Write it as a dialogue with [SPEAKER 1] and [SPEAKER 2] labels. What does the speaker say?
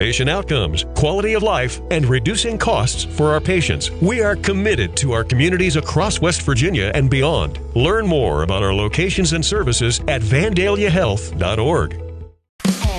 [SPEAKER 1] patient outcomes, quality of life, and reducing costs for our patients. We are committed to our communities across West Virginia and beyond. Learn more about our locations and services at vandaliahealth.org.